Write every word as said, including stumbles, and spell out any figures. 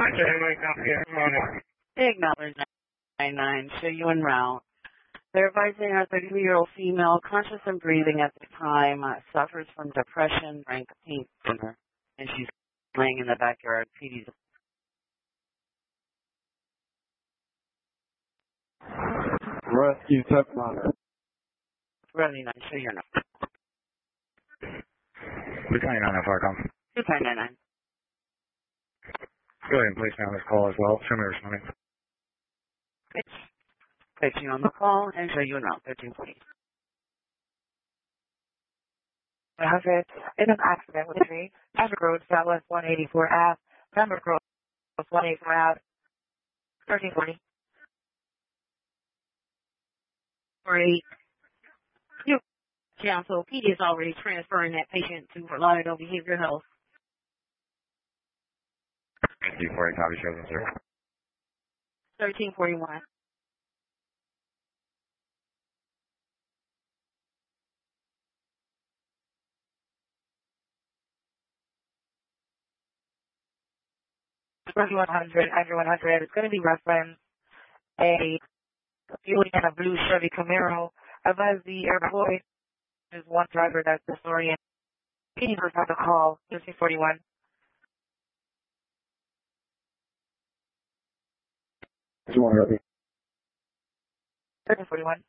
Acknowledge nine nine, show you en route. They're advising our thirty-three-year-old female, conscious and breathing at the time, uh, suffers from depression, drank a pink dinner, and she's laying in the backyard. P D's Rescue tech monitor. Ready nine, show you en route. two twenty-nine oh four, come. two nine nine nine. Go ahead and place me on this call as well. Show me responding. Place you on the call and show you en route. thirteen forty. one hundred in an accident with a tree. Pembroke Road, Southwest one eighty-four Ave. Pembroke Road, one eighty-four Ave. thirteen forty. Great. You counsel, P D is already transferring that patient to Lauderdale Behavioral Health. Thank you for a copy, shows sir. thirteen forty-one. one hundred, Andrew one hundred. It's going to be referenced a fueling in a blue Chevy Camaro. Advise the airport is one driver that's disoriented. P D was on the call, thirteen forty-one. thirteen forty-one.